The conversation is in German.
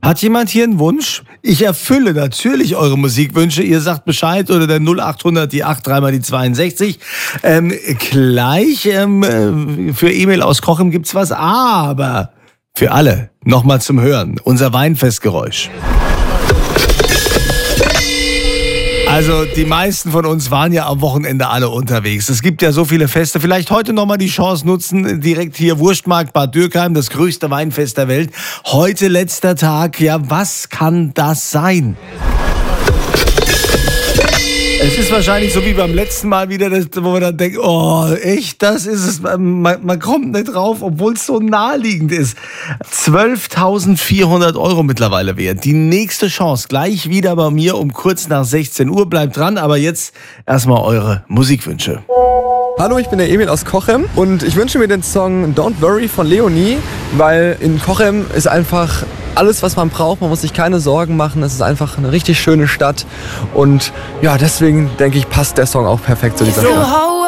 Hat jemand hier einen Wunsch? Ich erfülle natürlich eure Musikwünsche. Ihr sagt Bescheid oder der 0800 die 8 3 mal die 62. Gleich für Emil aus Cochem gibt's was, aber für alle nochmal zum Hören. Unser Weinfestgeräusch. Also die meisten von uns waren ja am Wochenende alle unterwegs. Es gibt ja so viele Feste. Vielleicht heute nochmal die Chance nutzen, direkt hier Wurstmarkt Bad Dürkheim, das größte Weinfest der Welt. Heute letzter Tag. Ja, was kann das sein? Es ist wahrscheinlich so wie beim letzten Mal wieder, wo man dann denkt, oh, echt, das ist es. Man kommt nicht drauf, obwohl es so naheliegend ist. 12.400 € mittlerweile wert. Die nächste Chance gleich wieder bei mir um kurz nach 16 Uhr. Bleibt dran, aber jetzt erstmal eure Musikwünsche. Hallo, ich bin der Emil aus Cochem und ich wünsche mir den Song Don't Worry von Leonie, weil in Cochem ist einfach alles, was man braucht. Man muss sich keine Sorgen machen. Es ist einfach eine richtig schöne Stadt und ja, deswegen denke ich, passt der Song auch perfekt zu dieser Stadt.